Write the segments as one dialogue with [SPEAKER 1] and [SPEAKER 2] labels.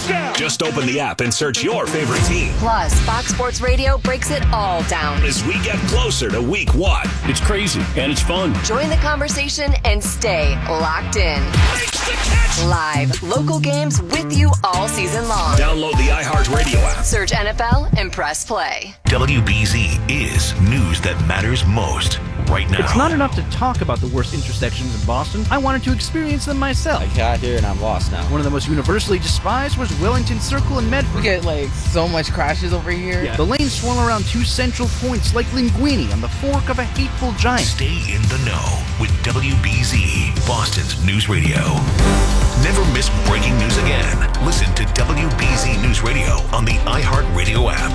[SPEAKER 1] Touchdown!
[SPEAKER 2] Just open the app and search your favorite team.
[SPEAKER 3] Plus, Fox Sports Radio breaks it all down
[SPEAKER 2] as we get closer to week 1.
[SPEAKER 1] It's crazy and it's fun.
[SPEAKER 3] Join the conversation and stay locked in. Live, local games with you all season long.
[SPEAKER 2] Download the iHeartRadio app.
[SPEAKER 3] Search NFL and press play.
[SPEAKER 4] WBZ is news that matters most right now.
[SPEAKER 5] It's not enough to talk about the worst intersections in Boston. I wanted to experience them myself.
[SPEAKER 6] I got here and I'm lost now.
[SPEAKER 5] One of the most universally despised was Wellington Circle in Medford.
[SPEAKER 7] We get so much crashes over here.
[SPEAKER 5] Yeah. The lanes swirl around 2 central points like linguine on the fork of a hateful giant.
[SPEAKER 4] Stay in the know with WBZ, Boston's news radio. Never miss breaking news again. Listen to WBZ News Radio on the iHeartRadio app.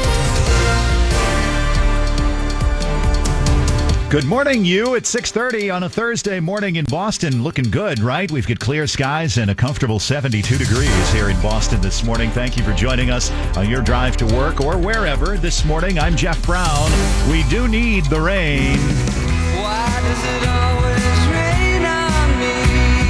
[SPEAKER 8] Good morning, you. It's 6:30 on a Thursday morning in Boston. Looking good, right? We've got clear skies and a comfortable 72 degrees here in Boston this morning. Thank you for joining us on your drive to work or wherever this morning. I'm Jeff Brown. We do need the rain.
[SPEAKER 9] Why does it always rain on me?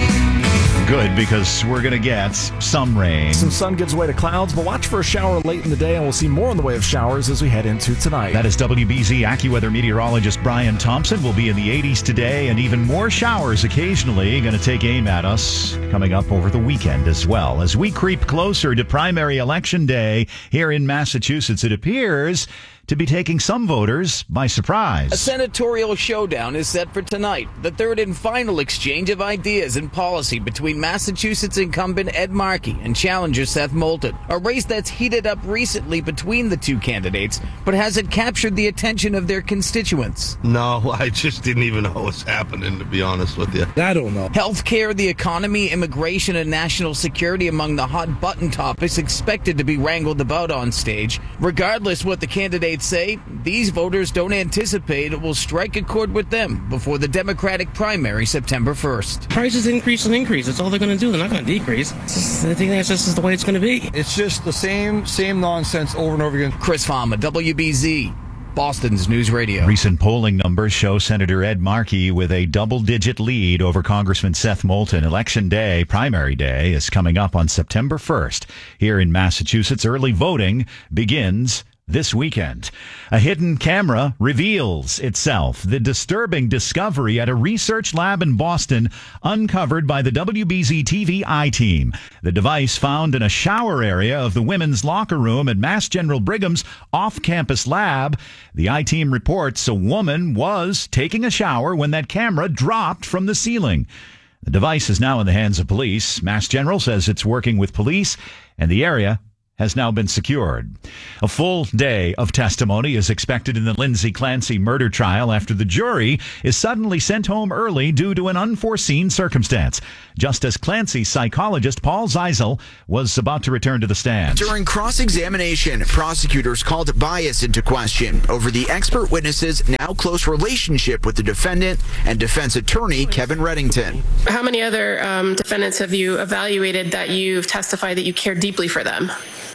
[SPEAKER 8] Good, because we're going to get some rain.
[SPEAKER 10] Some sun gives way to clouds, but watch for a shower late in the day, and we'll see more in the way of showers as we head into tonight.
[SPEAKER 8] That is WBZ AccuWeather meteorologist Brian Thompson. Will be in the 80s today, and even more showers occasionally going to take aim at us coming up over the weekend as well. As we creep closer to primary election day here in Massachusetts, it appears to be taking some voters by surprise.
[SPEAKER 11] A senatorial showdown is set for tonight, the third and final exchange of ideas and policy between Massachusetts incumbent Ed Markey and challenger Seth Moulton. A race that's heated up recently between the two candidates, but has it captured the attention of their constituents?
[SPEAKER 12] No, I just didn't even know what's happening, to be honest with you.
[SPEAKER 10] I don't know.
[SPEAKER 11] Healthcare, the economy, immigration, and national security among the hot-button topics expected to be wrangled about on stage. Regardless what the candidates say, these voters don't anticipate it will strike a chord with them before the Democratic primary September 1st.
[SPEAKER 13] Prices increase and increase. That's all they're going to do. They're not going to decrease. I think that's just the way it's going to be.
[SPEAKER 14] It's just the same nonsense over and over again.
[SPEAKER 11] Chris Farmer, WBZ, Boston's News Radio.
[SPEAKER 8] Recent polling numbers show Senator Ed Markey with a double-digit lead over Congressman Seth Moulton. Election day, primary day, is coming up on September 1st. Here in Massachusetts, early voting begins this weekend. A hidden camera reveals itself. The disturbing discovery at a research lab in Boston uncovered by the WBZ TV I-Team. The device found in a shower area of the women's locker room at Mass General Brigham's off-campus lab. The I-Team reports a woman was taking a shower when that camera dropped from the ceiling. The device is now in the hands of police. Mass General says it's working with police, and the area has now been secured. A full day of testimony is expected in the Lindsay Clancy murder trial after the jury is suddenly sent home early due to an unforeseen circumstance. Just as Clancy's psychologist Paul Zeisel was about to return to the stand.
[SPEAKER 15] During cross-examination, prosecutors called bias into question over the expert witness's now close relationship with the defendant and defense attorney Kevin Reddington.
[SPEAKER 16] How many other defendants have you evaluated that you've testified that you care deeply for them?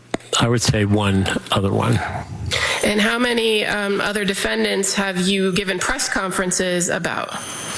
[SPEAKER 13] I would say one other one.
[SPEAKER 16] And how many other defendants have you given press conferences about?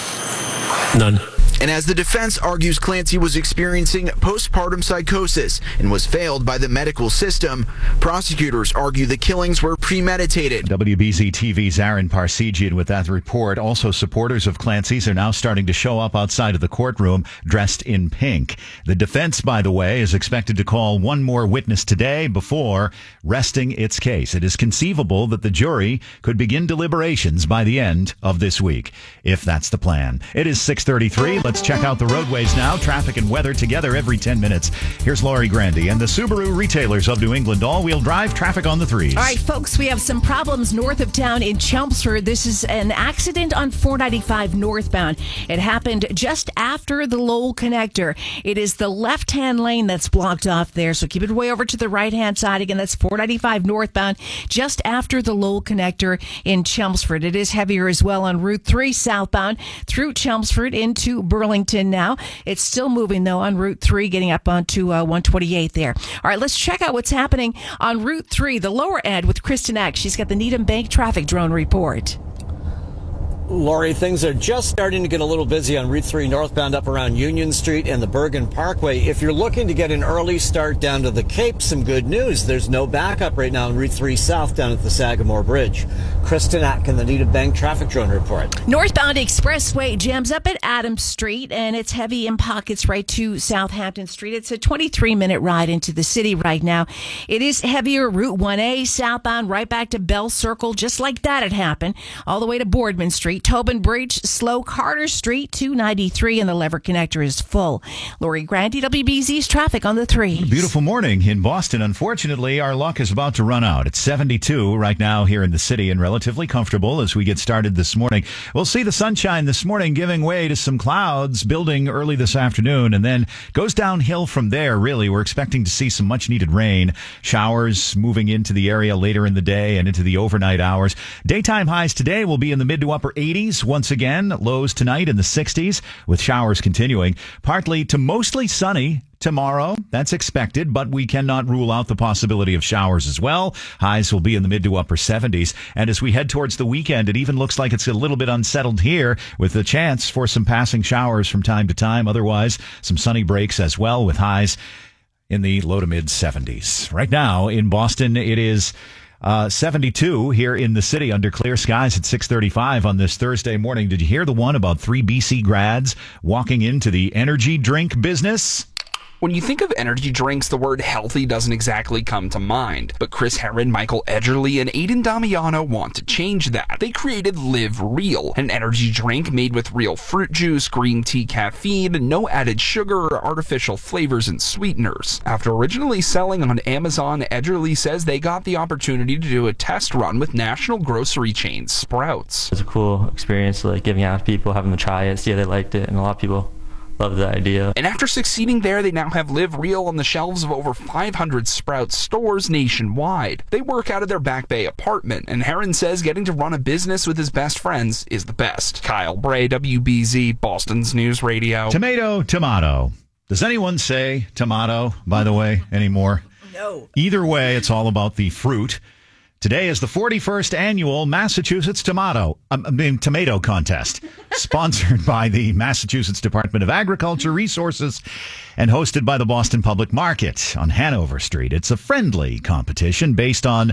[SPEAKER 13] None.
[SPEAKER 15] And as the defense argues Clancy was experiencing postpartum psychosis and was failed by the medical system, prosecutors argue the killings were premeditated.
[SPEAKER 8] WBZ TV's Aaron Parsegian with that report. Also, supporters of Clancy's are now starting to show up outside of the courtroom dressed in pink. The defense, by the way, is expected to call one more witness today before resting its case. It is conceivable that the jury could begin deliberations by the end of this week, if that's the plan. It is 6:33. Let's check out the roadways now. Traffic and weather together every 10 minutes. Here's Lori Grandy and the Subaru retailers of New England. All-wheel drive traffic on the threes.
[SPEAKER 17] All right, folks, we have some problems north of town in Chelmsford. This is an accident on 495 northbound. It happened just after the Lowell connector. It is the left-hand lane that's blocked off there, so keep it way over to the right-hand side. Again, that's 495 northbound, just after the Lowell connector in Chelmsford. It is heavier as well on Route 3 southbound through Chelmsford into Burlington now. It's still moving, though, on Route 3, getting up onto 128 there. All right, let's check out what's happening on Route 3, the lower end with Kristen Eck. She's got the Needham Bank traffic drone report.
[SPEAKER 1] Lori, things are just starting to get a little busy on Route 3 northbound up around Union Street and the Bergen Parkway. If you're looking to get an early start down to the Cape, some good news. There's no backup right now on Route 3 south down at the Sagamore Bridge. Kristen Atkin, the Needham Bank Traffic Drone Report.
[SPEAKER 17] Northbound Expressway jams up at Adams Street, and it's heavy in pockets right to Southampton Street. It's a 23-minute ride into the city right now. It is heavier Route 1A southbound right back to Bell Circle. Just like that it happened. All the way to Boardman Street. Tobin Bridge, slow Carter Street, 293, and the Lever Connector is full. Lori Grandi, WBZ's traffic on the 3.
[SPEAKER 8] Beautiful morning in Boston. Unfortunately, our luck is about to run out. It's 72 right now here in the city and relatively comfortable as we get started this morning. We'll see the sunshine this morning giving way to some clouds building early this afternoon and then goes downhill from there, really. We're expecting to see some much needed rain. Showers moving into the area later in the day and into the overnight hours. Daytime highs today will be in the mid to upper 80s once again. Lows tonight in the 60s with showers continuing. Partly to mostly sunny tomorrow. That's expected, but we cannot rule out the possibility of showers as well. Highs will be in the mid to upper 70s. And as we head towards the weekend, it even looks like it's a little bit unsettled here with the chance for some passing showers from time to time. Otherwise, some sunny breaks as well with highs in the low to mid 70s. Right now in Boston, it is 72 here in the city under clear skies at 6:35 on this Thursday morning. Did you hear the one about 3 BC grads walking into the energy drink business?
[SPEAKER 6] When you think of energy drinks, the word healthy doesn't exactly come to mind. But Chris Herron, Michael Edgerly, and Aidan Damiano want to change that. They created Live Real, an energy drink made with real fruit juice, green tea caffeine, no added sugar or artificial flavors and sweeteners. After originally selling on Amazon, Edgerly says they got the opportunity to do a test run with national grocery chain Sprouts.
[SPEAKER 18] It was a cool experience, like giving out to people, having them try it, see if they liked it, and a lot of people loved the idea.
[SPEAKER 6] And after succeeding there, they now have Live Real on the shelves of over 500 Sprouts stores nationwide. They work out of their Back Bay apartment, and Herron says getting to run a business with his best friends is the best. Kyle Bray, WBZ, Boston's News Radio.
[SPEAKER 8] Tomato. Does anyone say tomato, by the way, anymore?
[SPEAKER 17] No.
[SPEAKER 8] Either way, it's all about the fruit. Today is the 41st annual Massachusetts Tomato Contest, sponsored by the Massachusetts Department of Agriculture Resources and hosted by the Boston Public Market on Hanover Street. It's a friendly competition based on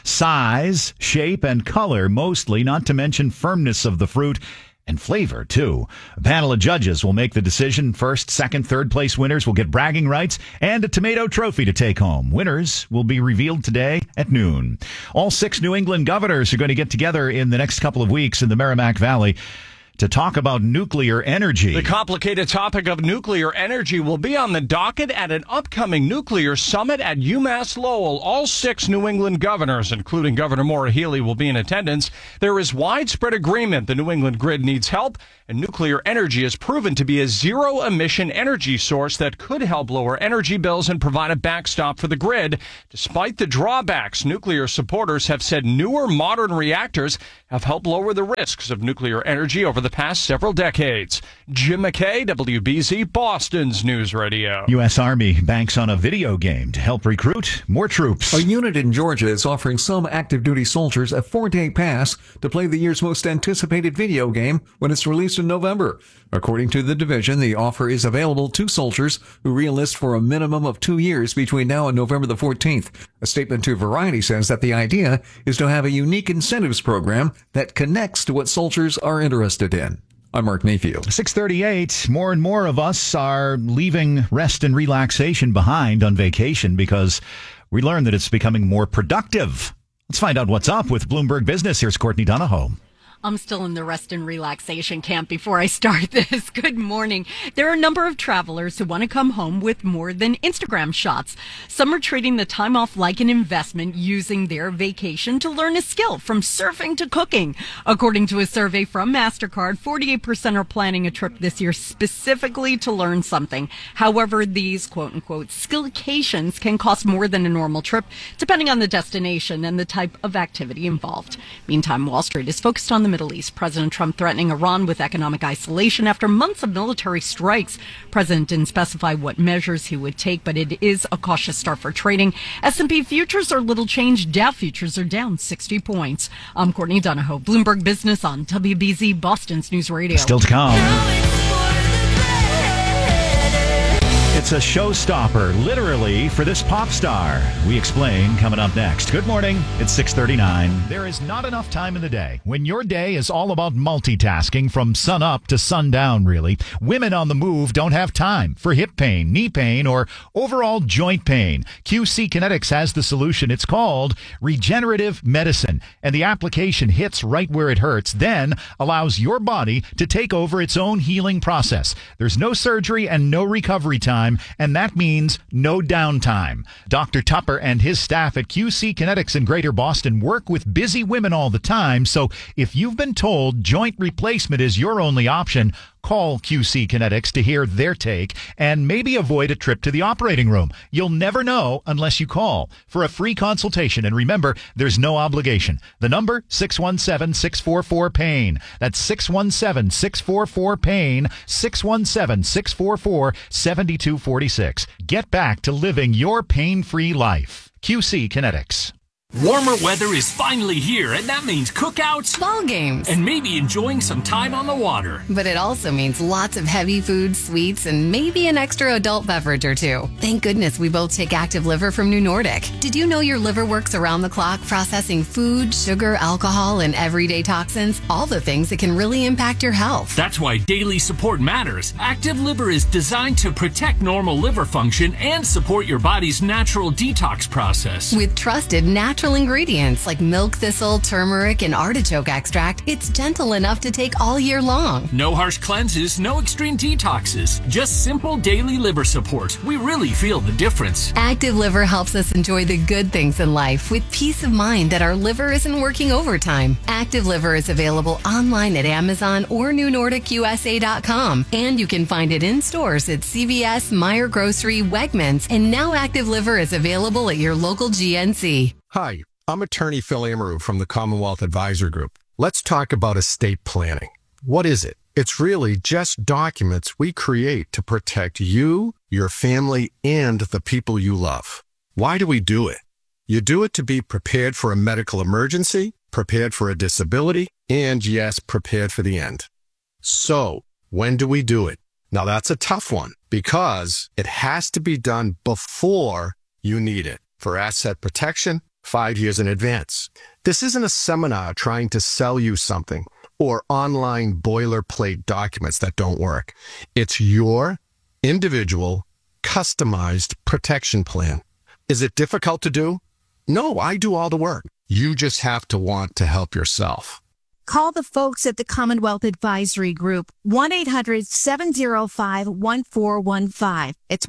[SPEAKER 8] size, shape, and color mostly, not to mention firmness of the fruit and flavor, too. A panel of judges will make the decision. First, second, third place winners will get bragging rights and a tomato trophy to take home. Winners will be revealed today at noon. All 6 New England governors are going to get together in the next couple of weeks in the Merrimack Valley to talk about nuclear energy.
[SPEAKER 19] The complicated topic of nuclear energy will be on the docket at an upcoming nuclear summit at UMass Lowell. All 6 New England governors, including Governor Maura Healey, will be in attendance. There is widespread agreement the New England grid needs help, and nuclear energy is proven to be a zero-emission energy source that could help lower energy bills and provide a backstop for the grid. Despite the drawbacks, nuclear supporters have said newer modern reactors have helped lower the risks of nuclear energy over the past several decades. Jim McKay, WBZ, Boston's News Radio.
[SPEAKER 8] U.S. Army banks on a video game to help recruit more troops.
[SPEAKER 20] A unit in Georgia is offering some active duty soldiers a 4-day pass to play the year's most anticipated video game when it's released in November. According to the division, the offer is available to soldiers who re-enlist for a minimum of 2 years between now and November the 14th. A statement to Variety says that the idea is to have a unique incentives program that connects to what soldiers are interested in. I'm Mark Mayfield.
[SPEAKER 8] 6:38. More and more of us are leaving rest and relaxation behind on vacation because we learn that it's becoming more productive. Let's find out what's up with Bloomberg Business. Here's Courtney Donahoe.
[SPEAKER 21] I'm still in the rest and relaxation camp before I start this. Good morning. There are a number of travelers who want to come home with more than Instagram shots. Some are treating the time off like an investment, using their vacation to learn a skill from surfing to cooking. According to a survey from MasterCard, 48% are planning a trip this year specifically to learn something. However, these quote-unquote skillcations can cost more than a normal trip, depending on the destination and the type of activity involved. Meantime, Wall Street is focused on the Middle East. President Trump threatening Iran with economic isolation after months of military strikes. President didn't specify what measures he would take, but it is a cautious start for trading. S&P futures are little changed. Dow futures are down 60 points. I'm Courtney Donahoe, Bloomberg Business on WBZ, Boston's News Radio.
[SPEAKER 8] Still to come. It's a showstopper, literally, for this pop star. We explain coming up next. Good morning. It's 6:39. There is not enough time in the day when your day is all about multitasking from sun up to sundown, really. Women on the move don't have time for hip pain, knee pain, or overall joint pain. QC Kinetics has the solution. It's called regenerative medicine, and the application hits right where it hurts, then allows your body to take over its own healing process. There's no surgery and no recovery time, and that means no downtime. Dr. Tupper and his staff at QC Kinetics in Greater Boston work with busy women all the time, so if you've been told joint replacement is your only option, call QC Kinetics to hear their take and maybe avoid a trip to the operating room. You'll never know unless you call for a free consultation. And remember, there's no obligation. The number, 617-644-PAIN. That's 617-644-PAIN, 617-644-7246. Get back to living your pain-free life. QC Kinetics.
[SPEAKER 2] Warmer weather is finally here, and that means cookouts,
[SPEAKER 3] ball games,
[SPEAKER 2] and maybe enjoying some time on the water.
[SPEAKER 3] But it also means lots of heavy food, sweets, and maybe an extra adult beverage or two. Thank goodness we both take Active Liver from New Nordic. Did you know your liver works around the clock processing food, sugar, alcohol, and everyday toxins? All the things that can really impact your health.
[SPEAKER 2] That's why daily support matters. Active Liver is designed to protect normal liver function and support your body's natural detox process.
[SPEAKER 3] With trusted natural ingredients like milk thistle, turmeric, and artichoke extract, it's gentle enough to take all year long.
[SPEAKER 2] No harsh cleanses, no extreme detoxes, just simple daily liver support. We really feel the difference.
[SPEAKER 3] Active Liver helps us enjoy the good things in life with peace of mind that our liver isn't working overtime. Active Liver is available online at Amazon or NewNordicUSA.com, and you can find it in stores at CVS, Meijer Grocery, Wegmans, and now Active Liver is available at your local GNC.
[SPEAKER 22] Hi, I'm attorney Phil Amaru from the Commonwealth Advisor Group. Let's talk about estate planning. What is it? It's really just documents we create to protect you, your family, and the people you love. Why do we do it? You do it to be prepared for a medical emergency, prepared for a disability, and yes, prepared for the end. So, when do we do it? Now that's a tough one because it has to be done before you need it. For asset protection, 5 years in advance. This isn't a seminar trying to sell you something or online boilerplate documents that don't work. It's your individual, customized protection plan. Is it difficult to do? No, I do all the work. You just have to want to help yourself.
[SPEAKER 23] Call the folks at the Commonwealth Advisory Group, 1-800-705-1415. It's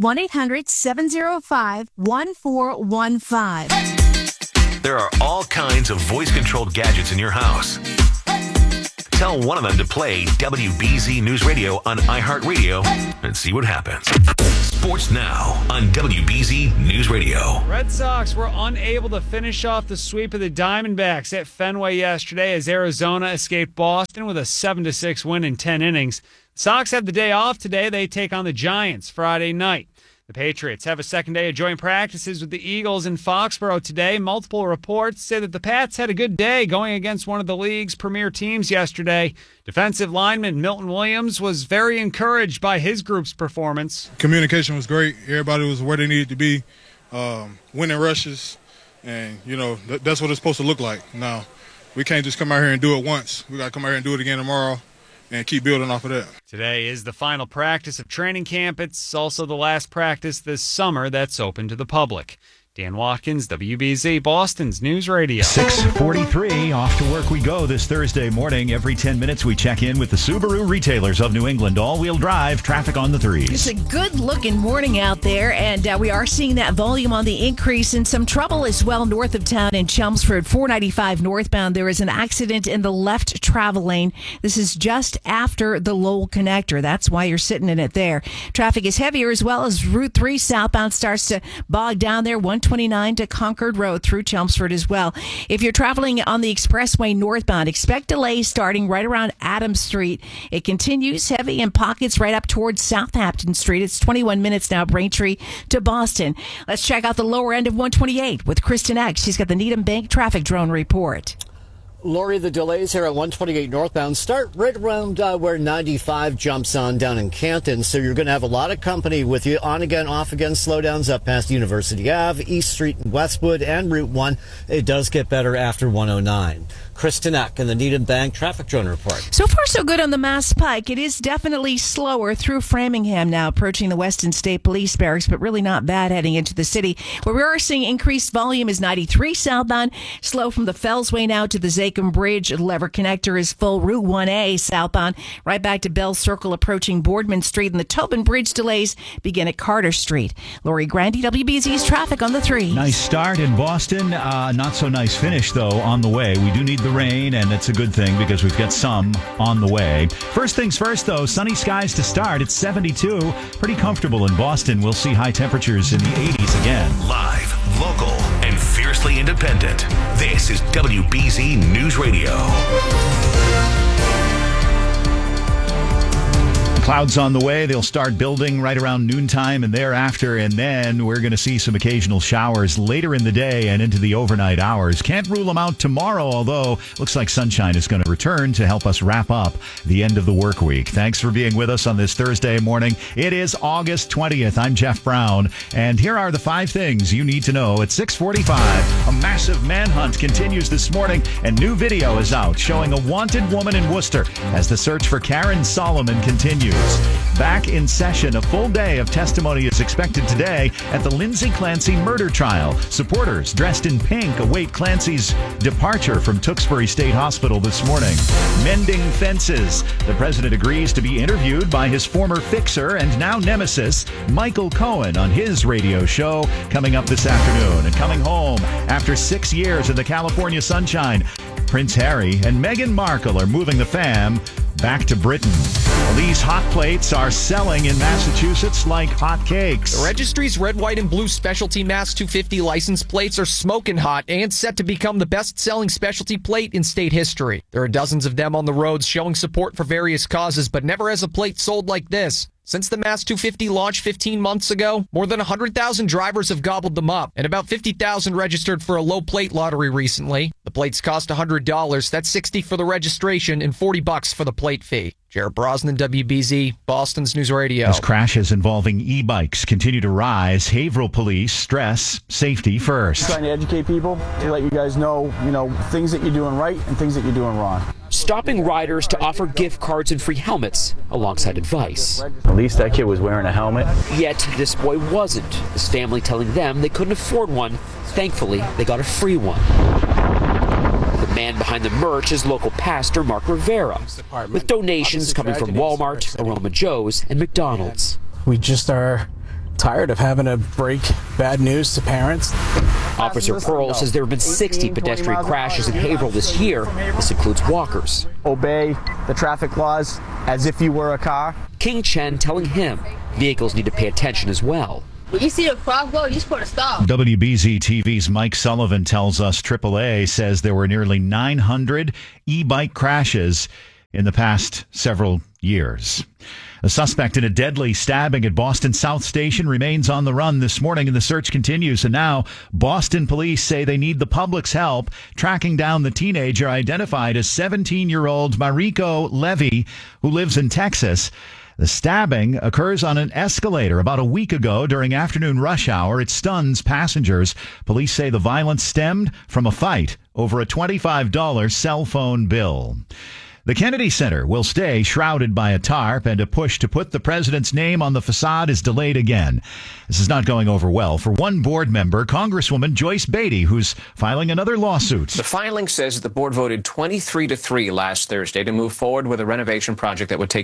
[SPEAKER 23] 1-800-705-1415.
[SPEAKER 4] There are all kinds of voice-controlled gadgets in your house. Tell one of them to play WBZ News Radio on iHeartRadio and see what happens. Sports now on WBZ News Radio.
[SPEAKER 24] Red Sox were unable to finish off the sweep of the Diamondbacks at Fenway yesterday as Arizona escaped Boston with a 7-6 win in 10 innings. The Sox have the day off today. They take on the Giants Friday night. The Patriots have a second day of joint practices with the Eagles in Foxborough today. Multiple reports say that the Pats had a good day going against one of the league's premier teams yesterday. Defensive lineman Milton Williams was very encouraged by his group's performance.
[SPEAKER 25] Communication was great. Everybody was where they needed to be, winning rushes, and, that's what it's supposed to look like. Now, we can't just come out here and do it once. We got to come out here and do it again tomorrow and keep building off of that.
[SPEAKER 24] Today is the final practice of training camp. It's also the last practice this summer that's open to the public. Dan Watkins, WBZ, Boston's News Radio.
[SPEAKER 8] 6:43, off to work we go this Thursday morning. Every 10 minutes we check in with the Subaru retailers of New England. All-wheel drive, traffic on the threes.
[SPEAKER 17] It's a good-looking morning out there, and we are seeing that volume on the increase and some trouble as well north of town in Chelmsford. 495 northbound, there is an accident in the left travel lane. This is just after the Lowell connector. That's why you're sitting in it there. Traffic is heavier as well as Route 3 southbound starts to bog down there. 120 129 to Concord Road through Chelmsford as well. If you're traveling on the expressway northbound, expect delays starting right around Adams Street. It continues heavy in pockets right up towards Southampton Street. It's 21 minutes now, Braintree to Boston. Let's check out the lower end of 128 with Kristen X. She's got the Needham Bank traffic drone report.
[SPEAKER 1] Lori, the delays here at 128 northbound start right around where 95 jumps on down in Canton. So you're going to have a lot of company with you. On again, off again, slowdowns up past University Ave, East Street and Westwood, and Route 1. It does get better after 109. Kristen Eck in the Needham Bank traffic drone report.
[SPEAKER 17] So far, so good on the Mass Pike. It is definitely slower through Framingham now, approaching the Weston State Police Barracks, but really not bad heading into the city. Where we are seeing increased volume is 93 southbound, slow from the Fellsway now to the Zakim Bridge. Lever Connector is full. Route 1A southbound, right back to Bell Circle, approaching Boardman Street, and the Tobin Bridge delays begin at Carter Street. Lori Grandy, WBZ's traffic on the 3.
[SPEAKER 8] Nice start in Boston. Not so nice finish, though, on the way. We do need the rain, and it's a good thing because we've got some on the way. First things first, though, sunny skies to start. It's 72. Pretty comfortable in Boston. We'll see high temperatures in the 80s again.
[SPEAKER 4] Live, local, and fiercely independent. This is WBZ News Radio.
[SPEAKER 8] Clouds on the way. They'll start building right around noontime and thereafter, and then we're going to see some occasional showers later in the day and into the overnight hours. Can't rule them out tomorrow, although looks like sunshine is going to return to help us wrap up the end of the work week. Thanks for being with us on this Thursday morning. It is August 20th. I'm Jeff Brown, and here are the 5 things you need to know at 6:45. A massive manhunt continues this morning, and new video is out showing a wanted woman in Worcester as the search for Karen Solomon continues. Back in session, a full day of testimony is expected today at the Lindsay Clancy murder trial. Supporters dressed in pink await Clancy's departure from Tewksbury State Hospital this morning. Mending fences. The president agrees to be interviewed by his former fixer and now nemesis, Michael Cohen, on his radio show coming up this afternoon. And coming home after 6 years in the California sunshine, Prince Harry and Meghan Markle are moving the fam back to Britain. Well, these hot plates are selling in Massachusetts like hotcakes.
[SPEAKER 5] The registry's red, white, and blue specialty Mass 250 license plates are smoking hot and set to become the best-selling specialty plate in state history. There are dozens of them on the roads showing support for various causes, but never has a plate sold like this. Since the Mass 250 launched 15 months ago, more than 100,000 drivers have gobbled them up, and about 50,000 registered for a low plate lottery recently. The plates cost $100. That's $60 for the registration and $40 for the plate fee. Jared Brosnan, WBZ, Boston's News Radio.
[SPEAKER 8] As crashes involving e-bikes continue to rise, Haverhill police stress safety first.
[SPEAKER 7] Trying to educate people to let you guys know, things that you're doing right and things that you're doing wrong.
[SPEAKER 9] Stopping riders to offer gift cards and free helmets alongside advice.
[SPEAKER 7] At least that kid was wearing a helmet.
[SPEAKER 9] Yet this boy wasn't. His family telling them they couldn't afford one. Thankfully, they got a free one. The man behind the merch is local pastor Mark Rivera, with donations coming from Walmart, Aroma Joe's, and McDonald's.
[SPEAKER 7] We just are tired of having to break bad news to parents.
[SPEAKER 9] Officer Pearl says there have been 60 pedestrian crashes in Haverhill this year. This includes walkers.
[SPEAKER 7] Obey the traffic laws as if you were a car.
[SPEAKER 9] King Chen telling him vehicles need to pay attention as well.
[SPEAKER 10] When you see a crosswalk, you're supposed to stop.
[SPEAKER 8] WBZ TV's Mike Sullivan tells us AAA says there were nearly 900 e-bike crashes in the past several years. A suspect in a deadly stabbing at Boston South Station remains on the run this morning, and the search continues. And now Boston police say they need the public's help tracking down the teenager identified as 17-year-old Mariko Levy, who lives in Texas. The stabbing occurs on an escalator about a week ago during afternoon rush hour. It stuns passengers. Police say the violence stemmed from a fight over a $25 cell phone bill. The Kennedy Center will stay shrouded by a tarp, and a push to put the president's name on the facade is delayed again. This is not going over well for one board member, Congresswoman Joyce Beatty, who's filing another lawsuit.
[SPEAKER 12] The filing says that the board voted 23-3 last Thursday to move forward with a renovation project that would take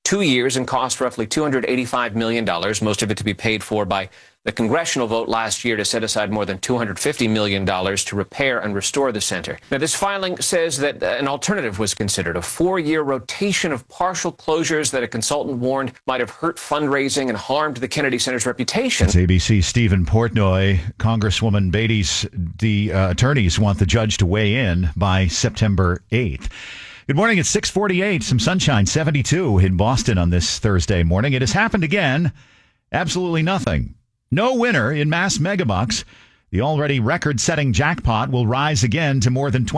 [SPEAKER 11] 2 years and cost roughly $285 million, most of it to be paid for by the congressional vote last year to set aside more than $250 million to repair and restore the center. Now, this filing says that an alternative was considered, a 4-year rotation of partial closures that a consultant warned might have hurt fundraising and harmed the Kennedy Center's reputation.
[SPEAKER 8] It's ABC's Stephen Portnoy. Congresswoman Beatty's attorneys want the judge to weigh in by September 8th. Good morning. It's 6:48. Some sunshine, 72 in Boston on this Thursday morning. It has happened again. Absolutely nothing. No winner in Mass Megabucks. The already record-setting jackpot will rise again to more than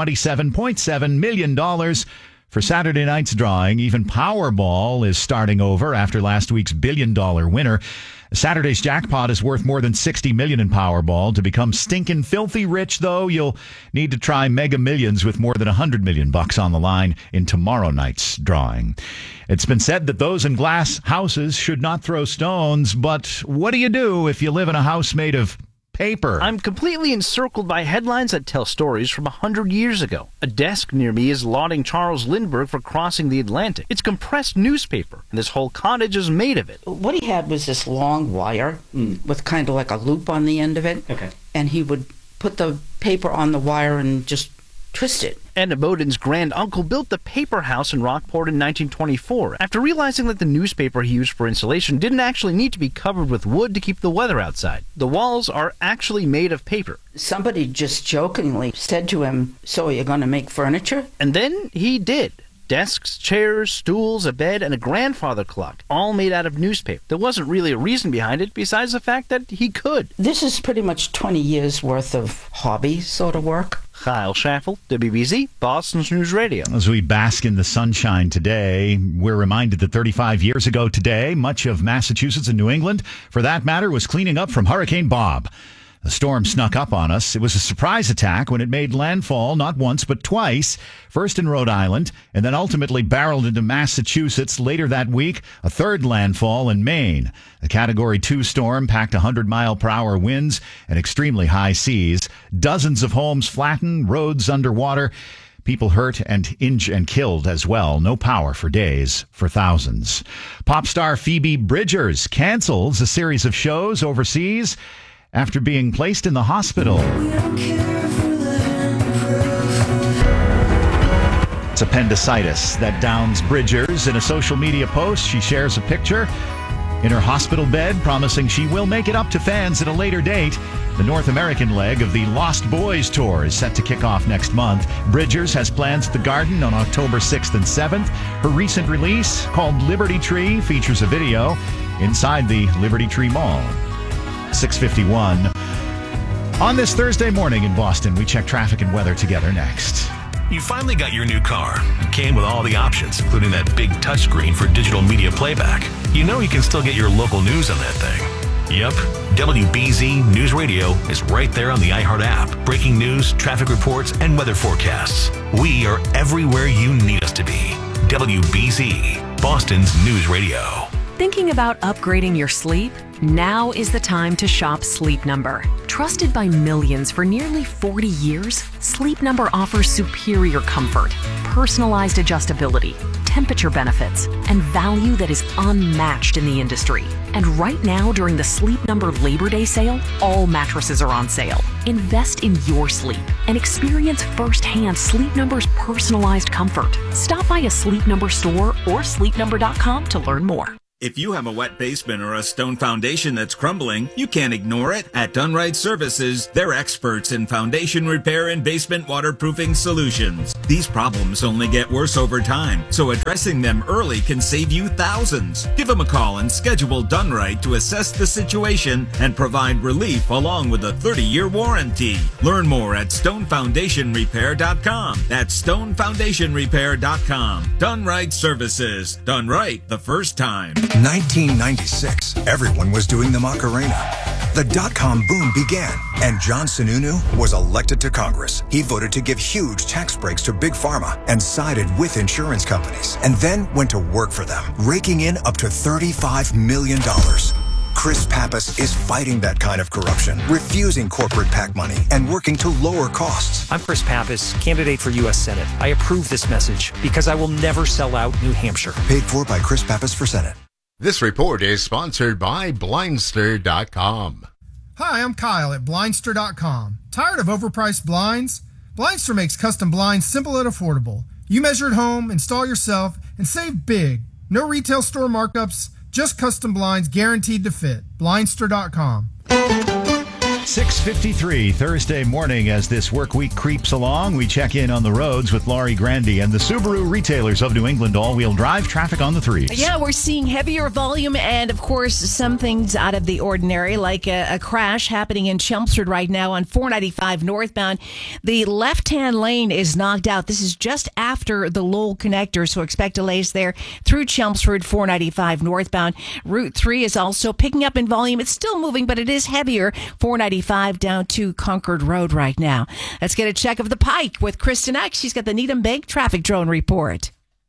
[SPEAKER 8] $27.7 million for Saturday night's drawing. Even Powerball is starting over after last week's billion-dollar winner. Saturday's jackpot is worth more than $60 million in Powerball. To become stinking filthy rich, though, you'll need to try Mega Millions with more than $100 million on the line in tomorrow night's drawing. It's been said that those in glass houses should not throw stones, but what do you do if you live in a house made of paper?
[SPEAKER 12] I'm completely encircled by headlines that tell stories from 100 years ago. A desk near me is lauding Charles Lindbergh for crossing the Atlantic. It's compressed newspaper, and this whole cottage is made of it.
[SPEAKER 13] What he had was this long wire with kind of like a loop on the end of it. Okay. And he would put the paper on the wire and just twist it.
[SPEAKER 12] Edna Bowden's grand-uncle built the paper house in Rockport in 1924 after realizing that the newspaper he used for insulation didn't actually need to be covered with wood to keep the weather outside. The walls are actually made of paper.
[SPEAKER 13] Somebody just jokingly said to him, "So you're going to make furniture?"
[SPEAKER 12] And then he did. Desks, chairs, stools, a bed, and a grandfather clock, all made out of newspaper. There wasn't really a reason behind it besides the fact that he could.
[SPEAKER 13] This is pretty much 20 years worth of hobby sort of work.
[SPEAKER 12] Kyle Schaffel, WBZ, Boston's News Radio.
[SPEAKER 8] As we bask in the sunshine today, we're reminded that 35 years ago today, much of Massachusetts and New England, for that matter, was cleaning up from Hurricane Bob. The storm snuck up on us. It was a surprise attack when it made landfall not once but twice, first in Rhode Island and then ultimately barreled into Massachusetts. Later that week, a third landfall in Maine. The Category 2 storm packed 100-mile-per-hour winds and extremely high seas. Dozens of homes flattened, roads underwater. People hurt and killed as well. No power for days for thousands. Pop star Phoebe Bridgers cancels a series of shows overseas after being placed in the hospital. It's appendicitis that downs Bridgers. In a social media post, she shares a picture in her hospital bed, promising she will make it up to fans at a later date. The North American leg of the Lost Boys tour is set to kick off next month. Bridgers has plans at the Garden on October 6th and 7th. Her recent release, called Liberty Tree, features a video inside the Liberty Tree Mall. 6:51. On this Thursday morning in Boston, we check traffic and weather together next.
[SPEAKER 4] You finally got your new car. It came with all the options, including that big touchscreen for digital media playback. You know you can still get your local news on that thing. Yep, WBZ News Radio is right there on the iHeart app. Breaking news, traffic reports, and weather forecasts. We are everywhere you need us to be. WBZ, Boston's News Radio.
[SPEAKER 14] Thinking about upgrading your sleep? Now is the time to shop Sleep Number. Trusted by millions for nearly 40 years, Sleep Number offers superior comfort, personalized adjustability, temperature benefits, and value that is unmatched in the industry. And right now, during the Sleep Number Labor Day sale, all mattresses are on sale. Invest in your sleep and experience firsthand Sleep Number's personalized comfort. Stop by a Sleep Number store or sleepnumber.com to learn more.
[SPEAKER 16] If you have a wet basement or a stone foundation that's crumbling, you can't ignore it. At Dunright Services, they're experts in foundation repair and basement waterproofing solutions. These problems only get worse over time, so addressing them early can save you thousands. Give them a call and schedule Dunright to assess the situation and provide relief along with a 30-year warranty. Learn more at stonefoundationrepair.com. That's stonefoundationrepair.com. Dunright Services. Done right the first time.
[SPEAKER 26] 1996, everyone was doing the Macarena. The dot-com boom began, and John Sununu was elected to Congress. He voted to give huge tax breaks to Big Pharma and sided with insurance companies, and then went to work for them, raking in up to $35 million. Chris Pappas is fighting that kind of corruption, refusing corporate PAC money, and working to lower costs.
[SPEAKER 6] I'm Chris Pappas, candidate for U.S. Senate. I approve this message because I will never sell out New Hampshire.
[SPEAKER 26] Paid for by Chris Pappas for Senate.
[SPEAKER 15] This report is sponsored by Blindster.com.
[SPEAKER 18] Hi, I'm Kyle at Blindster.com. Tired of overpriced blinds? Blindster makes custom blinds simple and affordable. You measure at home, install yourself, and save big. No retail store markups, just custom blinds guaranteed to fit. Blindster.com.
[SPEAKER 8] 6:53 Thursday morning. As this work week creeps along, we check in on the roads with Laurie Grandy and the Subaru retailers of New England all-wheel drive traffic on the threes.
[SPEAKER 17] Yeah, we're seeing heavier volume and, of course, some things out of the ordinary, like a crash happening in Chelmsford right now on 495 northbound. The left-hand lane is knocked out. This is just after the Lowell connector, so expect delays there through Chelmsford, 495 northbound. Route 3 is also picking up in volume. It's still moving, but it is heavier. 495 down to Concord Road right now. Let's get a check of the Pike with Kristen Eck. She's got the Needham Bank traffic drone report.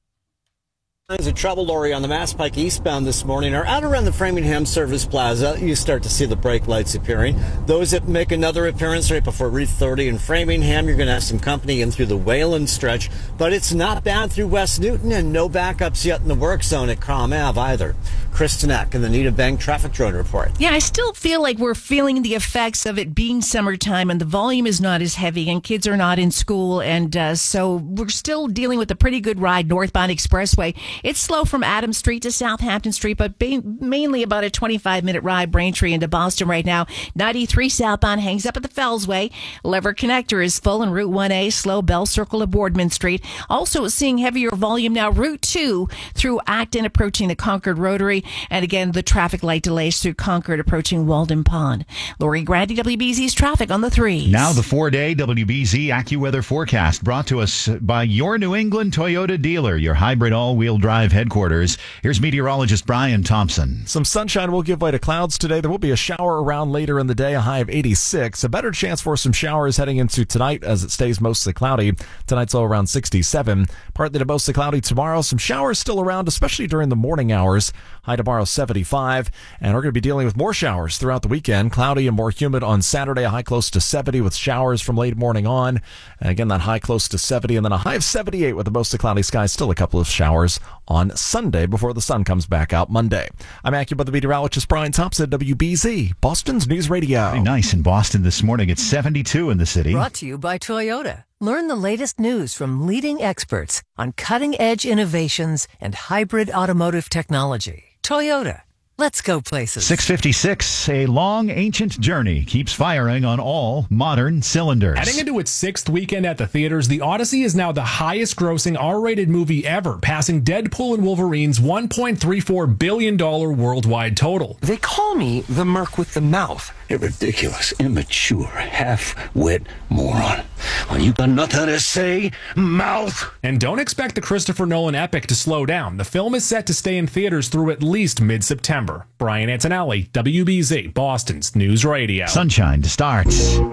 [SPEAKER 1] Signs of trouble, Lori, on the Mass Pike eastbound this morning are out around the Framingham Service Plaza. You start to see the brake lights appearing. Those that make another appearance right before Route 30 in Framingham, you're going to have some company in through the Wayland stretch, but it's not bad through West Newton, and no backups yet in the work zone at Crom Ave either. Kristen Eck in the Needham Bank traffic drone report.
[SPEAKER 17] Yeah, I still feel like we're feeling the effects of it being summertime and the volume is not as heavy and kids are not in school. And so we're still dealing with a pretty good ride northbound expressway. It's slow from Adams Street to Southampton Street, but mainly about a 25-minute ride Braintree into Boston right now. 93 southbound hangs up at the Fellsway. Lever Connector is full, and Route 1A slow Bell Circle to Boardman Street. Also seeing heavier volume now. Route 2 through Acton approaching the Concord Rotary. And again, the traffic light delays through Concord approaching Walden Pond. Lori Grandy, WBZ's traffic on the threes.
[SPEAKER 8] Now the 4-day WBZ AccuWeather forecast brought to us by your New England Toyota dealer, your hybrid all-wheel drive headquarters. Here's meteorologist Brian Thompson.
[SPEAKER 19] Some sunshine will give way to clouds today. There will be a shower around later in the day, a high of 86. A better chance for some showers heading into tonight as it stays mostly cloudy. Tonight's low around 67. Partly to mostly cloudy tomorrow. Some showers still around, especially during the morning hours. High tomorrow 75, and we're going to be dealing with more showers throughout the weekend. Cloudy and more humid on Saturday, a high close to 70 with showers from late morning on. And again, that high close to 70, and then a high of 78 with a mostly cloudy sky. Still a couple of showers on Sunday before the sun comes back out Monday. I'm AccuWeather meteorologist Brian Thompson, WBZ, Boston's News Radio.
[SPEAKER 8] Very nice in Boston this morning. It's 72 in the city.
[SPEAKER 20] Brought to you by Toyota. Learn the latest news from leading experts on cutting-edge innovations and hybrid automotive technology. Toyota. Let's go places.
[SPEAKER 8] 6:56, a long, ancient journey keeps firing on all modern cylinders.
[SPEAKER 21] Heading into its sixth weekend at the theaters, The Odyssey is now the highest-grossing R-rated movie ever, passing Deadpool and Wolverine's $1.34 billion worldwide total.
[SPEAKER 27] They call me the Merc with the Mouth.
[SPEAKER 28] A ridiculous, immature, half-wit moron. Well, you got nothing to say, mouth?
[SPEAKER 21] And don't expect the Christopher Nolan epic to slow down. The film is set to stay in theaters through at least mid-September. Brian Antonelli, WBZ, Boston's News Radio.
[SPEAKER 8] Sunshine to start.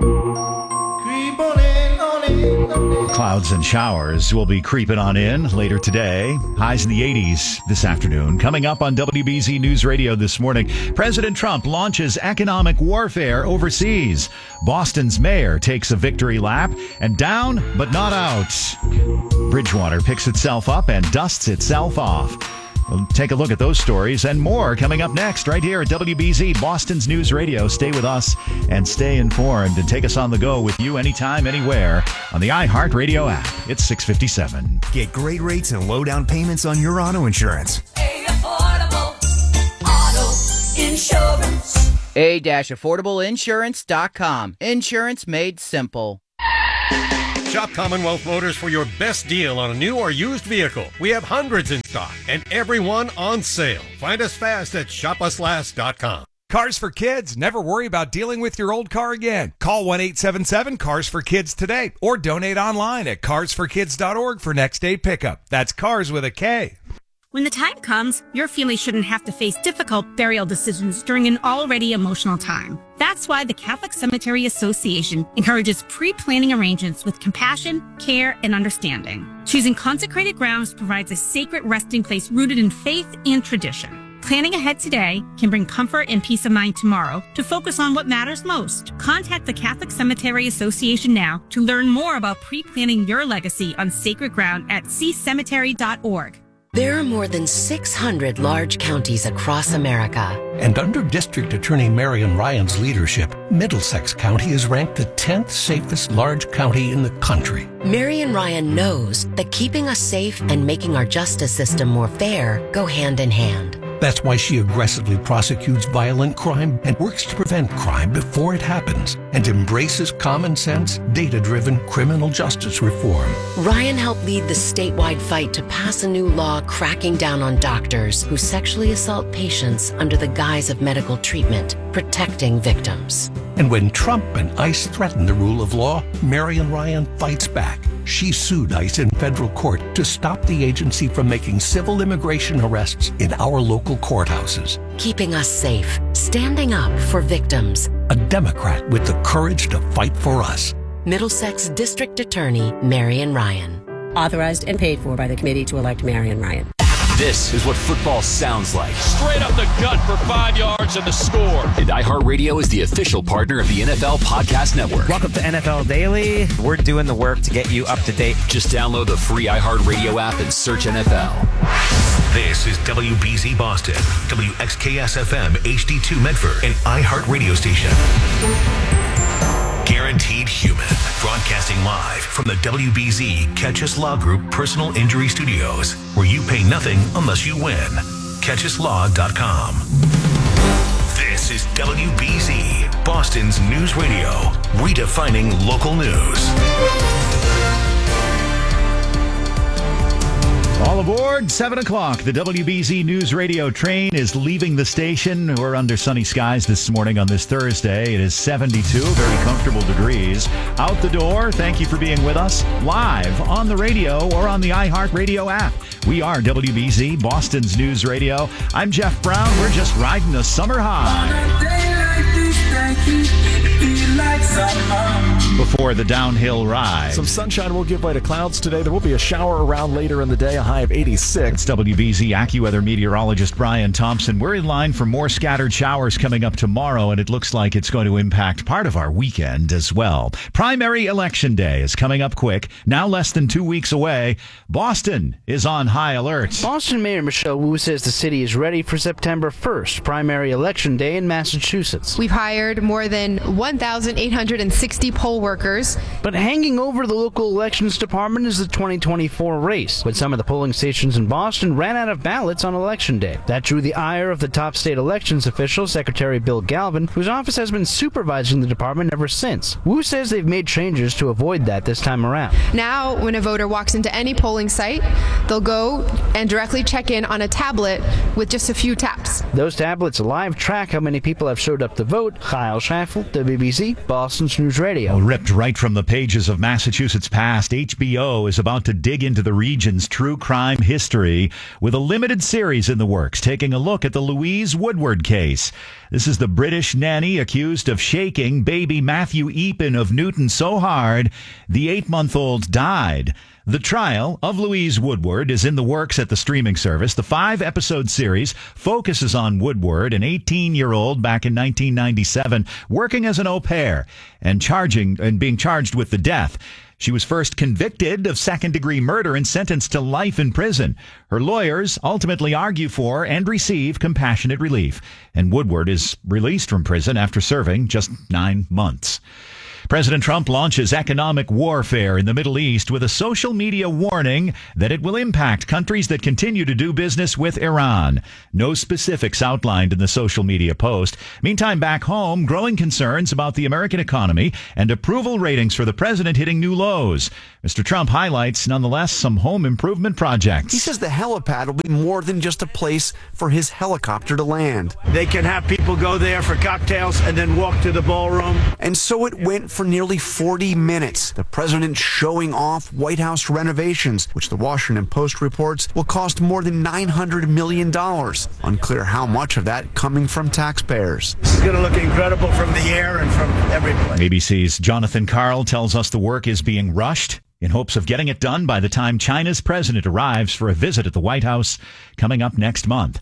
[SPEAKER 8] Clouds and showers will be creeping on in later today. Highs in the 80s this afternoon. Coming up on WBZ News Radio this morning, President Trump launches economic warfare overseas. Boston's mayor takes a victory lap, and down but not out. Bridgewater picks itself up and dusts itself off. We'll take a look at those stories and more coming up next right here at WBZ, Boston's News Radio. Stay with us and stay informed and take us on the go with you anytime, anywhere on the iHeartRadio app. It's 6:57.
[SPEAKER 29] Get great rates and low down payments on your auto insurance.
[SPEAKER 30] Affordable Auto Insurance.
[SPEAKER 31] A-affordableinsurance.com. Insurance made simple.
[SPEAKER 32] Shop Commonwealth Motors for your best deal on a new or used vehicle. We have hundreds in stock and every one on sale. Find us fast at shopuslast.com.
[SPEAKER 33] Cars for Kids. Never worry about dealing with your old car again. Call 1-877-CARS-FOR-KIDS today or donate online at carsforkids.org for next day pickup. That's cars with a K.
[SPEAKER 34] When the time comes, your family shouldn't have to face difficult burial decisions during an already emotional time. That's why the Catholic Cemetery Association encourages pre-planning arrangements with compassion, care, and understanding. Choosing consecrated grounds provides a sacred resting place rooted in faith and tradition. Planning ahead today can bring comfort and peace of mind tomorrow to focus on what matters most. Contact the Catholic Cemetery Association now to learn more about pre-planning your legacy on sacred ground at ccemetery.org.
[SPEAKER 2] There are more than 600 large counties across America.
[SPEAKER 3] And under District Attorney Marian Ryan's leadership, Middlesex County is ranked the 10th safest large county in the country.
[SPEAKER 2] Marian Ryan knows that keeping us safe and making our justice system more fair go hand in hand.
[SPEAKER 3] That's why she aggressively prosecutes violent crime and works to prevent crime before it happens and embraces common sense, data-driven criminal justice reform.
[SPEAKER 2] Ryan helped lead the statewide fight to pass a new law cracking down on doctors who sexually assault patients under the guise of medical treatment, protecting victims.
[SPEAKER 3] And when Trump and ICE threaten the rule of law, Marian Ryan fights back. She sued ICE in federal court to stop the agency from making civil immigration arrests in our local courthouses.
[SPEAKER 2] Keeping us safe, standing up for victims.
[SPEAKER 3] A Democrat with the courage to fight for us.
[SPEAKER 2] Middlesex District Attorney Marian Ryan.
[SPEAKER 4] Authorized and paid for by the committee to elect Marian Ryan.
[SPEAKER 5] This is what football sounds like.
[SPEAKER 7] Straight up the gut for 5 yards and the score.
[SPEAKER 5] And iHeartRadio is the official partner of the NFL Podcast Network.
[SPEAKER 9] Welcome to NFL Daily. We're doing the work to get you up to date.
[SPEAKER 5] Just download the free iHeartRadio app and search NFL.
[SPEAKER 10] This is WBZ Boston, WXKS-FM HD2 Medford, and iHeartRadio station. Guaranteed Human, broadcasting live from the WBZ Catchus Law Group Personal Injury Studios, where you pay nothing unless you win. CatchusLaw.com. This is WBZ, Boston's news radio, redefining local news.
[SPEAKER 8] All aboard, 7 o'clock. The WBZ News Radio train is leaving the station. We're under sunny skies this morning on this Thursday. It is 72, very comfortable degrees. Out the door, thank you for being with us live on the radio or on the iHeartRadio app. We are WBZ, Boston's News Radio. I'm Jeff Brown. We're just riding a summer high. Before the downhill ride.
[SPEAKER 19] Some sunshine will give way to clouds today. There will be a shower around later in the day, a high of 86.
[SPEAKER 8] It's WBZ AccuWeather meteorologist Brian Thompson. We're in line for more scattered showers coming up tomorrow, and it looks like it's going to impact part of our weekend as well. Primary election day is coming up quick, now less than 2 weeks away. Boston is on high alert.
[SPEAKER 11] Boston Mayor Michelle Wu says the city is ready for September 1st, primary election day in Massachusetts.
[SPEAKER 12] We've hired more than 1,860 poll workers.
[SPEAKER 11] But hanging over the local elections department is the 2024 race, when some of the polling stations in Boston ran out of ballots on election day. That drew the ire of the top state elections official, Secretary Bill Galvin, whose office has been supervising the department ever since. Wu says they've made changes to avoid that this time around.
[SPEAKER 12] Now, when a voter walks into any polling site, they'll go and directly check in on a tablet with just a few taps.
[SPEAKER 11] Those tablets live track how many people have showed up to vote. Kyle Schaffel, WBZ, Boston's News Radio.
[SPEAKER 8] Ripped right from the pages of Massachusetts Past, HBO is about to dig into the region's true crime history with a limited series in the works, taking a look at the Louise Woodward case. This is the British nanny accused of shaking baby Matthew Eapen of Newton so hard the 8-month-old died. The trial of Louise Woodward is in the works at the streaming service. The 5-episode series focuses on Woodward, an 18-year-old back in 1997, working as an au pair and being charged with the death. She was first convicted of second-degree murder and sentenced to life in prison. Her lawyers ultimately argue for and receive compassionate relief, and Woodward is released from prison after serving just 9 months. President Trump launches economic warfare in the Middle East with a social media warning that it will impact countries that continue to do business with Iran. No specifics outlined in the social media post. Meantime, back home, growing concerns about the American economy and approval ratings for the president hitting new lows. Mr. Trump highlights, nonetheless, some home improvement projects.
[SPEAKER 13] He says the helipad will be more than just a place for his helicopter to land.
[SPEAKER 22] They can have people go there for cocktails and then walk to the ballroom.
[SPEAKER 13] And so it went for nearly 40 minutes. The president showing off White House renovations, which the Washington Post reports will cost more than $900 million. Unclear how much of that coming from taxpayers.
[SPEAKER 22] This is going to look incredible from the air and from every place.
[SPEAKER 8] ABC's Jonathan Karl tells us the work is being rushed in hopes of getting it done by the time China's president arrives for a visit at the White House coming up next month.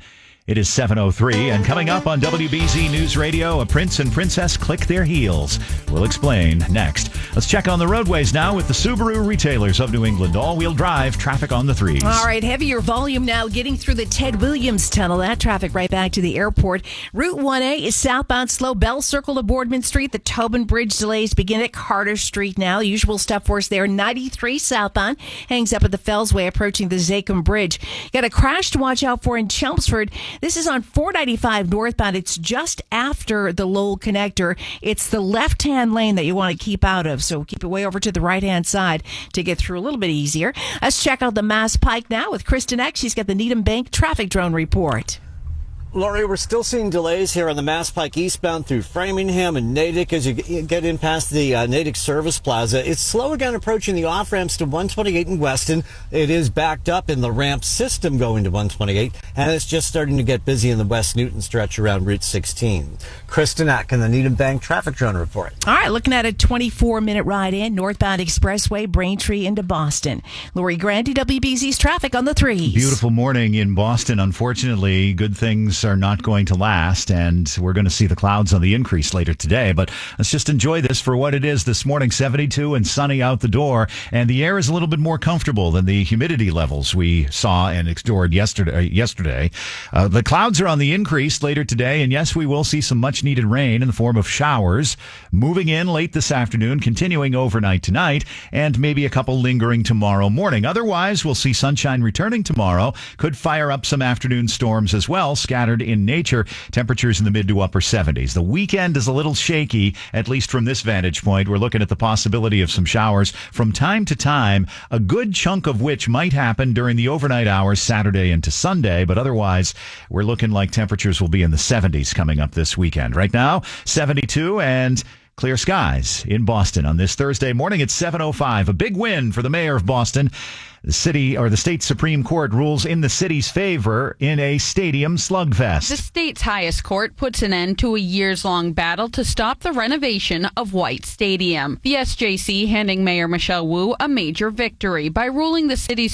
[SPEAKER 8] It is 7:03, and coming up on WBZ News Radio, a prince and princess click their heels. We'll explain next. Let's check on the roadways now with the Subaru retailers of New England. All-wheel drive, traffic on the 3s.
[SPEAKER 1] All right, heavier volume now getting through the Ted Williams Tunnel. That traffic right back to the airport. Route 1A is southbound slow. Bell Circle to Boardman Street. The Tobin Bridge delays begin at Carter Street now. Usual stuff for us there. 93 southbound hangs up at the Fellsway approaching the Zachem Bridge. Got a crash to watch out for in Chelmsford. This is on 495 northbound. It's just after the Lowell connector. It's the left-hand lane that you want to keep out of, so keep it way over to the right-hand side to get through a little bit easier. Let's check out the Mass Pike now with Kristen Eck. She's got the Needham Bank traffic drone report.
[SPEAKER 6] Laurie, we're still seeing delays here on the Mass Pike eastbound through Framingham and Natick as you get in past the Natick Service Plaza. It's slow again approaching the off-ramps to 128 in Weston. It is backed up in the ramp system going to 128, and it's just starting to get busy in the West Newton stretch around Route 16. Kristen Atkin, the Needham Bank Traffic Drone Report.
[SPEAKER 1] All right, looking at a 24-minute ride in, northbound Expressway, Braintree into Boston. Lori Grandi, WBZ's traffic on the 3s.
[SPEAKER 8] Beautiful morning in Boston. Unfortunately, good things are not going to last, and we're going to see the clouds on the increase later today. But let's just enjoy this for what it is this morning. 72 and sunny out the door, and the air is a little bit more comfortable than the humidity levels we saw and endured yesterday. The clouds are on the increase later today, and yes, we will see some much-needed rain in the form of showers moving in late this afternoon, continuing overnight tonight, and maybe a couple lingering tomorrow morning. Otherwise, we'll see sunshine returning tomorrow. Could fire up some afternoon storms as well, scattered in nature. Temperatures in the mid to upper 70s. The weekend is a little shaky, at least from this vantage point. We're looking at the possibility of some showers from time to time, a good chunk of which might happen during the overnight hours Saturday into Sunday, but otherwise we're looking like temperatures will be in the 70s coming up this weekend. Right now, 72 and clear skies in Boston on this Thursday morning at 7:05. A big win for the mayor of Boston. The state Supreme Court rules in the city's favor in a stadium slugfest.
[SPEAKER 14] The state's highest court puts an end to a years-long battle to stop the renovation of White Stadium. The SJC handing Mayor Michelle Wu a major victory by ruling the city's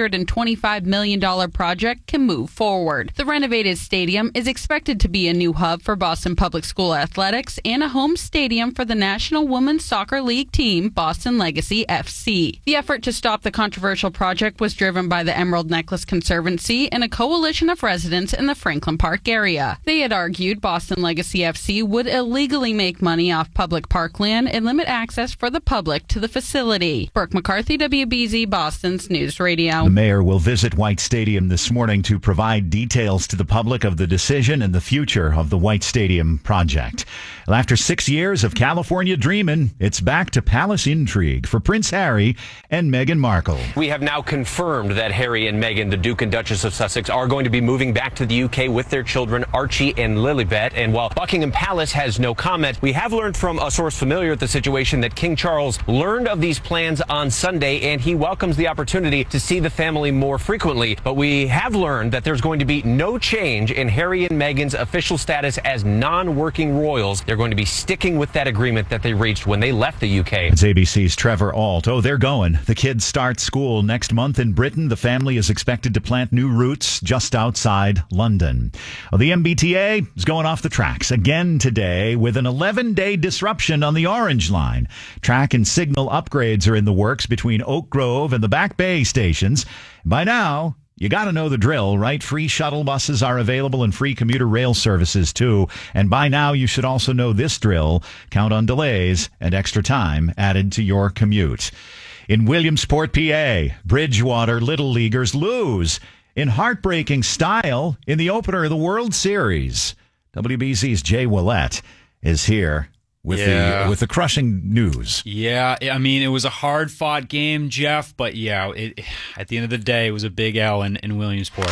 [SPEAKER 14] $325 million project can move forward. The renovated stadium is expected to be a new hub for Boston Public School athletics and a home stadium for the National Women's Soccer League team, Boston Legacy FC. The effort to stop the controversial project was driven by the Emerald Necklace Conservancy and a coalition of residents in the Franklin Park area. They had argued Boston Legacy FC would illegally make money off public parkland and limit access for the public to the facility. Brooke McCarthy, WBZ, Boston's News Radio.
[SPEAKER 8] The mayor will visit White Stadium this morning to provide details to the public of the decision and the future of the White Stadium project. Well, after 6 years of California dreaming, it's back to palace intrigue for Prince Harry and Meghan Markle.
[SPEAKER 15] We have now confirmed that Harry and Meghan, the Duke and Duchess of Sussex, are going to be moving back to the UK with their children, Archie and Lilibet. And while Buckingham Palace has no comment, we have learned from a source familiar with the situation that King Charles learned of these plans on Sunday, and he welcomes the opportunity to see the family more frequently. But we have learned that there's going to be no change in Harry and Meghan's official status as non-working royals. They're going to be sticking with that agreement that they reached when they left the UK.
[SPEAKER 8] It's ABC's Trevor Ault. Oh, they're going. The kids start school next month in Britain. The family is expected to plant new roots just outside London. Well, the MBTA is going off the tracks again today with an 11-day disruption on the Orange Line. Track and signal upgrades are in the works between Oak Grove and the Back Bay stations. By now, you got to know the drill, right? Free shuttle buses are available and free commuter rail services, too. And by now, you should also know this drill. Count on delays and extra time added to your commute. In Williamsport, PA, Bridgewater Little Leaguers lose in heartbreaking style in the opener of the World Series. WBZ's Jay Willett is here with the crushing news.
[SPEAKER 16] Yeah, I mean, it was a hard-fought game, Jeff, but yeah, at the end of the day, it was a big L in Williamsport.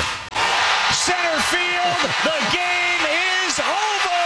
[SPEAKER 7] Center field, the game is over!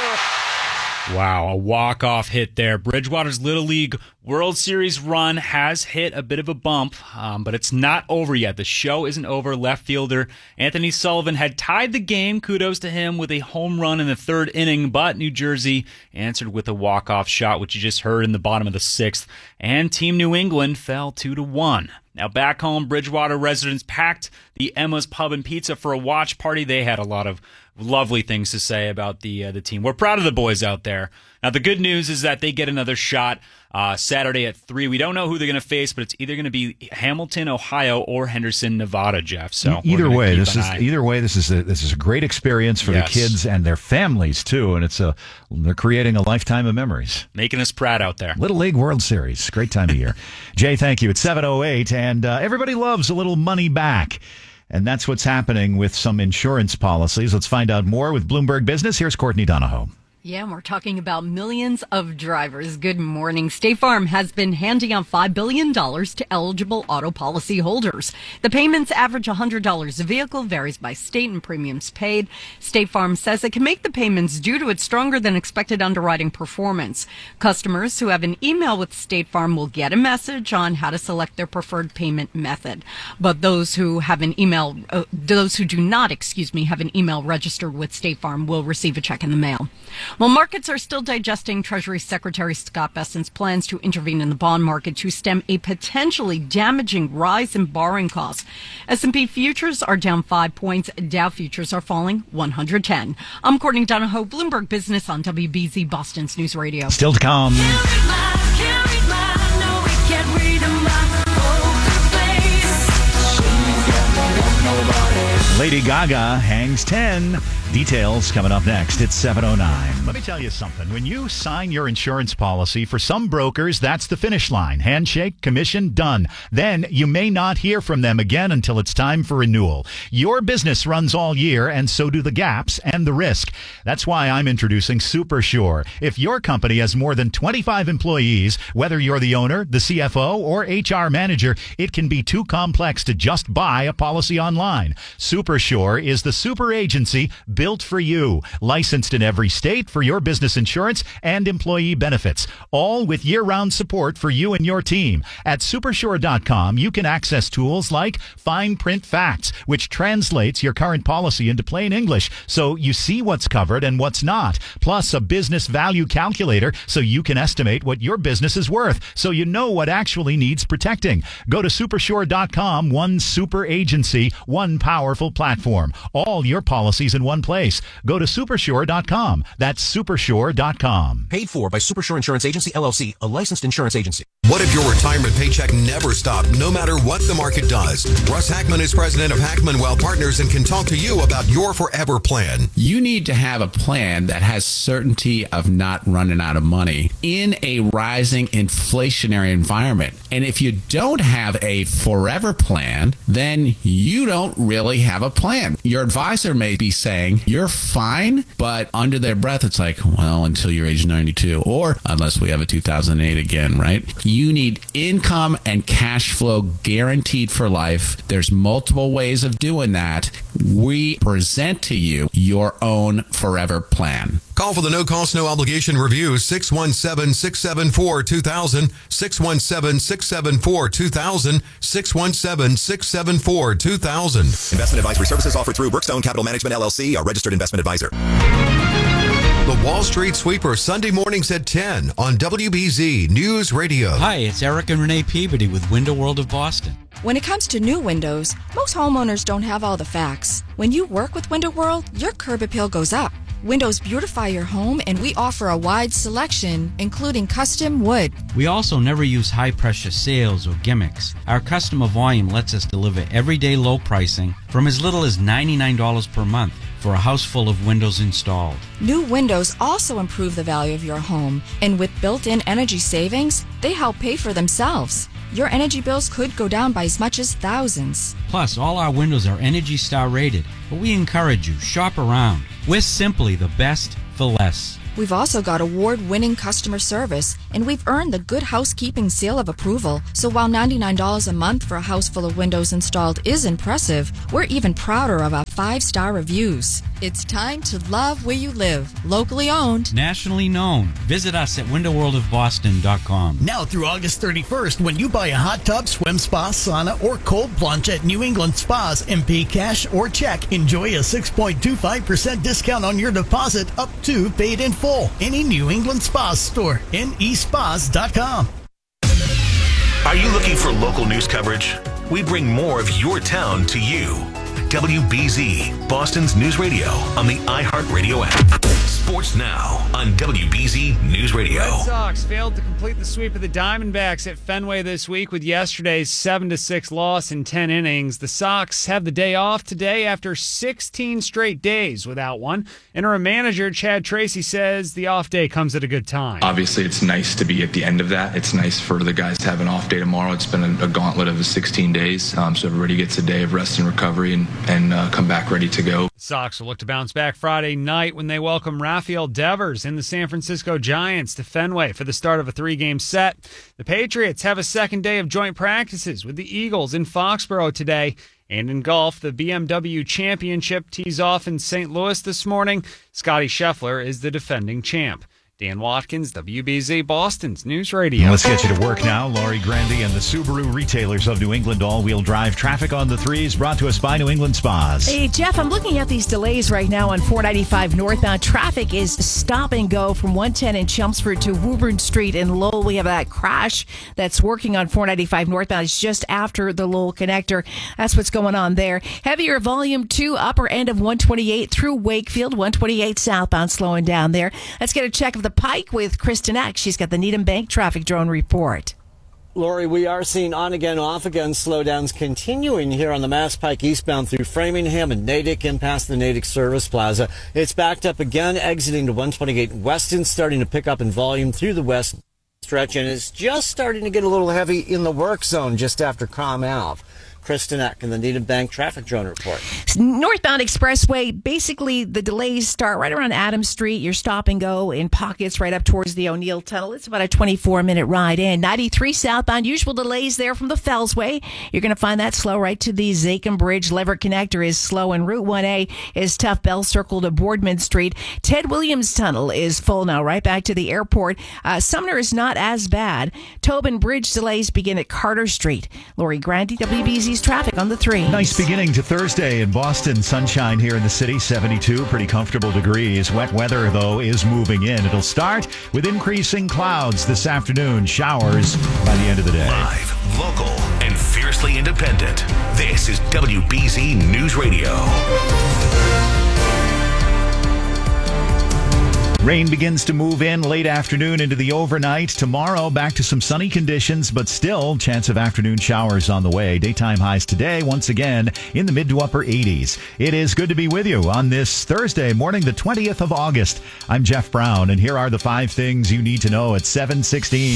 [SPEAKER 16] Wow, a walk-off hit there. Bridgewater's Little League World Series run has hit a bit of a bump, but it's not over yet. The show isn't over. Left fielder Anthony Sullivan had tied the game. Kudos to him with a home run in the third inning, but New Jersey answered with a walk-off shot, which you just heard in the bottom of the sixth, and Team New England fell 2-1. Now back home, Bridgewater residents packed the Emma's Pub and Pizza for a watch party. They had a lot of lovely things to say about the team. We're proud of the boys out there. Now the good news is that they get another shot Saturday at 3. We don't know who they're going to face, but it's either going to be Hamilton, Ohio, or Henderson, Nevada, Jeff. So
[SPEAKER 8] either way, this is a great experience for the kids and their families too, and they're creating a lifetime of memories,
[SPEAKER 16] making us proud out there.
[SPEAKER 8] Little League World Series, great time of year. Jay, thank you. It's 7:08, and everybody loves a little money back. And that's what's happening with some insurance policies. Let's find out more with Bloomberg Business. Here's Courtney Donahoe.
[SPEAKER 17] Yeah, and we're talking about millions of drivers. Good morning. State Farm has been handing out $5 billion to eligible auto policy holders. The payments average $100 a vehicle, varies by state and premiums paid. State Farm says it can make the payments due to its stronger than expected underwriting performance. Customers who have an email with State Farm will get a message on how to select their preferred payment method. But those who do not have an email registered with State Farm will receive a check in the mail. Well, markets are still digesting Treasury Secretary Scott Bessent's plans to intervene in the bond market to stem a potentially damaging rise in borrowing costs. S&P futures are down 5 points. Dow futures are falling 110. I'm Courtney Donahoe, Bloomberg Business on WBZ Boston's News Radio.
[SPEAKER 8] Still to come. Lady Gaga hangs 10. Details coming up next. It's 7:09. Let me tell you something. When you sign your insurance policy, for some brokers, that's the finish line. Handshake, commission, done. Then you may not hear from them again until it's time for renewal. Your business runs all year, and so do the gaps and the risk. That's why I'm introducing SuperSure. If your company has more than 25 employees, whether you're the owner, the CFO, or HR manager, it can be too complex to just buy a policy online. SuperSure is the super agency built for you, licensed in every state for your business insurance and employee benefits, all with year-round support for you and your team. At Supersure.com, you can access tools like Fine Print Facts, which translates your current policy into plain English so you see what's covered and what's not, plus a business value calculator so you can estimate what your business is worth so you know what actually needs protecting. Go to Supersure.com, one super agency, one powerful platform. All your policies in one place. Go to Supersure.com. That's Supersure.com.
[SPEAKER 18] Paid for by Supersure Insurance Agency, LLC, a licensed insurance agency.
[SPEAKER 20] What if your retirement paycheck never stopped, no matter what the market does? Russ Hackman is president of Hackman Wealth Partners and can talk to you about your forever plan.
[SPEAKER 21] You need to have a plan that has certainty of not running out of money in a rising inflationary environment. And if you don't have a forever plan, then you don't really have a plan. Your advisor may be saying, you're fine, but under their breath, it's like, well, until you're age 92, or unless we have a 2008 again, right? You need income and cash flow guaranteed for life. There's multiple ways of doing that. We present to you your own forever plan.
[SPEAKER 20] Call for the no-cost, no-obligation review, 617-674-2000, 617-674-2000, 617-674-2000.
[SPEAKER 23] Investment advisory services offered through Brookstone Capital Management, LLC, a registered investment advisor.
[SPEAKER 20] The Wall Street Sweeper, Sunday mornings at 10 on WBZ News Radio.
[SPEAKER 24] Hi, it's Eric and Renee Peabody with Window World of Boston.
[SPEAKER 25] When it comes to new windows, most homeowners don't have all the facts. When you work with Window World, your curb appeal goes up. Windows beautify your home, and we offer a wide selection, including custom wood.
[SPEAKER 24] We also never use high-pressure sales or gimmicks. Our customer volume lets us deliver everyday low pricing from as little as $99 per month for a house full of windows installed.
[SPEAKER 25] New windows also improve the value of your home, and with built-in energy savings, they help pay for themselves. Your energy bills could go down by as much as thousands.
[SPEAKER 24] Plus, all our windows are Energy Star rated, but we encourage you, shop around. We're simply the best for less.
[SPEAKER 25] We've also got award-winning customer service, and we've earned the Good Housekeeping seal of approval. So while $99 a month for a house full of windows installed is impressive, we're even prouder of our 5-star reviews. It's time to love where you live. Locally owned.
[SPEAKER 24] Nationally known. Visit us at windowworldofboston.com.
[SPEAKER 26] Now through August 31st, when you buy a hot tub, swim spa, sauna, or cold plunge at New England Spas and pay cash or check, enjoy a 6.25% discount on your deposit up to paid in full. Any New England Spas store. NESpas.com.
[SPEAKER 2] Are you looking for local news coverage? We bring more of your town to you. WBZ, Boston's news radio on the iHeartRadio app. Sports now on WBZ News Radio.
[SPEAKER 16] Red Sox failed to complete the sweep of the Diamondbacks at Fenway this week with yesterday's 7-6 loss in 10 innings. The Sox have the day off today after 16 straight days without one. Interim manager Chad Tracy says the off day comes at a good time.
[SPEAKER 3] Obviously, it's nice to be at the end of that. It's nice for the guys to have an off day tomorrow. It's been a gauntlet of 16 days, so everybody gets a day of rest and recovery and come back ready to go.
[SPEAKER 16] The Sox will look to bounce back Friday night when they welcome Rafael Devers and the San Francisco Giants to Fenway for the start of a 3-game set. The Patriots have a second day of joint practices with the Eagles in Foxborough today. And in golf, the BMW Championship tees off in St. Louis this morning. Scotty Scheffler is the defending champ. Dan Watkins, WBZ, Boston's News Radio.
[SPEAKER 8] Let's get you to work now. Laurie Grandy and the Subaru retailers of New England all-wheel drive traffic on the 3s brought to us by New England Spas.
[SPEAKER 1] Hey, Jeff, I'm looking at these delays right now on 495 northbound. Traffic is stop and go from 110 in Chelmsford to Woburn Street in Lowell. We have that crash that's working on 495 northbound. It's just after the Lowell connector. That's what's going on there. Heavier volume 2, upper end of 128 through Wakefield. 128 southbound slowing down there. Let's get a check of the Pike with Kristen Eck. She's got the Needham Bank traffic drone report.
[SPEAKER 6] Lori, we are seeing on again, off again slowdowns continuing here on the Mass Pike eastbound through Framingham and Natick and past the Natick Service Plaza. It's backed up again, exiting to 128 Weston, starting to pick up in volume through the west stretch, and it's just starting to get a little heavy in the work zone just after Calm Ave. Kristen Eck in the Needham Bank traffic drone report.
[SPEAKER 1] Northbound Expressway, basically the delays start right around Adams Street. You're stop and go in pockets right up towards the O'Neill Tunnel. It's about a 24-minute ride in. 93 southbound, usual delays there from the Fellsway. You're going to find that slow right to the Zakin Bridge. Leverett Connector is slow, and Route 1A is tough. Bell Circle to Boardman Street. Ted Williams Tunnel is full now, right back to the airport. Sumner is not as bad. Tobin Bridge delays begin at Carter Street. Lori Grandy, WBZ traffic on the 3.
[SPEAKER 8] Nice beginning to Thursday in Boston. Sunshine here in the city, 72, pretty comfortable degrees. Wet weather, though, is moving in. It'll start with increasing clouds this afternoon. Showers by the end of the day.
[SPEAKER 2] Live, local, and fiercely independent. This is WBZ News Radio.
[SPEAKER 8] Rain begins to move in late afternoon into the overnight. Tomorrow, back to some sunny conditions, but still chance of afternoon showers on the way. Daytime highs today, once again, in the mid to upper 80s. It is good to be with you on this Thursday morning, the 20th of August. I'm Jeff Brown, and here are the 5 things you need to know at 7:16.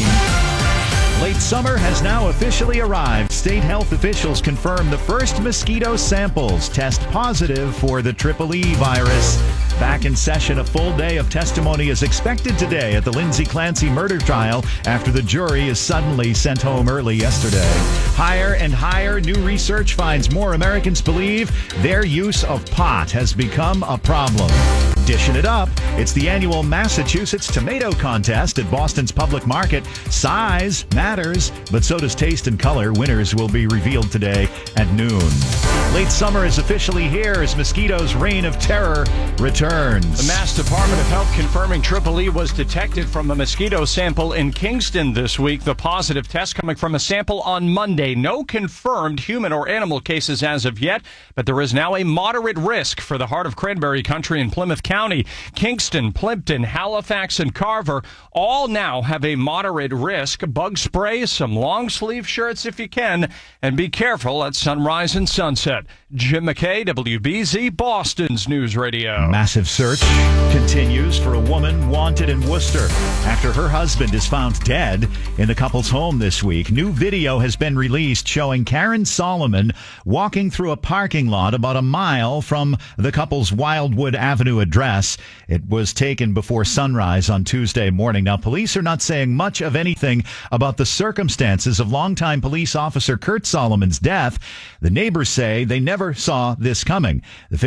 [SPEAKER 8] Late summer has now officially arrived. State health officials confirm the first mosquito samples test positive for the EEE virus. Back in session, a full day of testimony is expected today at the Lindsay Clancy murder trial after the jury is suddenly sent home early yesterday. Higher and higher new research finds more Americans believe their use of pot has become a problem. Dishing it up, it's the annual Massachusetts Tomato Contest at Boston's Public Market. Size matters, but so does taste and color. Winners will be revealed today at noon. Late summer is officially here as mosquitoes' reign of terror returns.
[SPEAKER 7] The Mass Department of Health confirming EEE was detected from a mosquito sample in Kingston this week. The positive test coming from a sample on Monday. No confirmed human or animal cases as of yet, but there is now a moderate risk for the heart of Cranberry Country in Plymouth County. Kingston, Plimpton, Halifax, and Carver all now have a moderate risk. Bug spray, some long sleeve shirts if you can, and be careful at sunrise and sunset. Jim McKay, WBZ, Boston's News Radio.
[SPEAKER 8] Massive search continues for a woman wanted in Worcester after her husband is found dead in the couple's home this week. New video has been released showing Karen Solomon walking through a parking lot about a mile from the couple's Wildwood Avenue address. It was taken before sunrise on Tuesday morning. Now, police are not saying much of anything about the circumstances of longtime police officer Kurt Solomon's death. The neighbors say they never saw this coming. The